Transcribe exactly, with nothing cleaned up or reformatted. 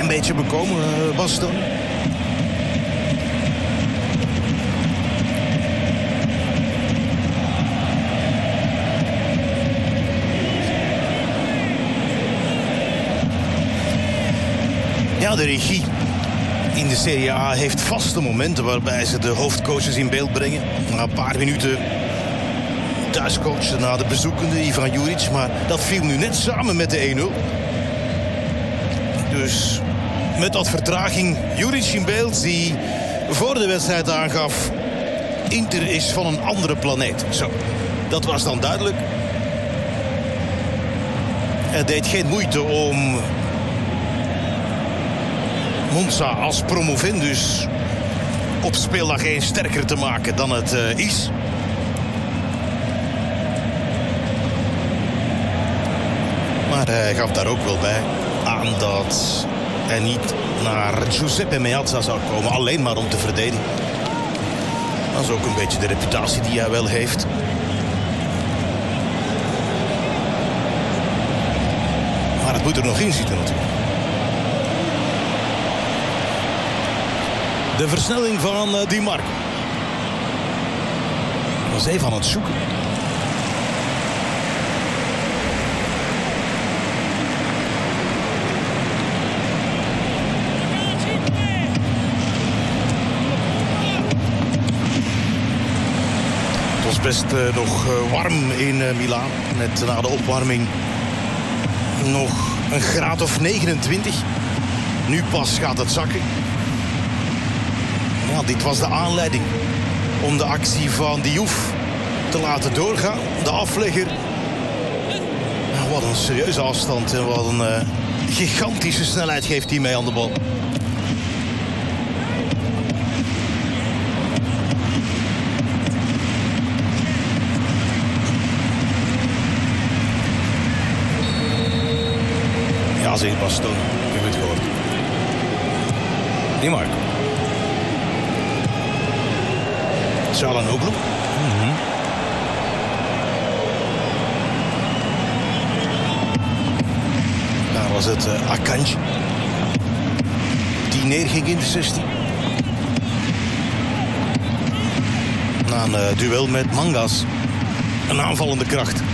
klein beetje bekomen, uh, Bastoni? Ja, de regie in de Serie A heeft vaste momenten waarbij ze de hoofdcoaches in beeld brengen. Na een paar minuten thuiscoach, na de bezoekende Ivan Juric. Maar dat viel nu net samen met de een nul. Dus met dat vertraging Juric in beeld die voor de wedstrijd aangaf: Inter is van een andere planeet. Zo, dat was dan duidelijk. Het deed geen moeite om Monza als promovendus op speeldag één sterker te maken dan het uh, is. Maar hij gaf daar ook wel bij aan dat hij niet naar Giuseppe Meazza zou komen, alleen maar om te verdedigen. Dat is ook een beetje de reputatie die hij wel heeft. Maar het moet er nog in zitten natuurlijk. De versnelling van uh, Di Marco. Ik was even aan het zoeken. Het was best uh, nog uh, warm in uh, Milaan. Net na de opwarming nog een graad of negenentwintig. Nu pas gaat het zakken. Ja, dit was de aanleiding om de actie van Diouf te laten doorgaan. De aflegger. Ja, wat een serieuze afstand en wat een uh, gigantische snelheid geeft hij mee aan de bal. Ja, zegt Bastoni. Ik heb het gehoord. Di Marco. Çalhanoğlu. Mm-hmm. Daar was het uh, Akanji die neerging in de zestien. Na een uh, duel met Mangas. Een aanvallende kracht.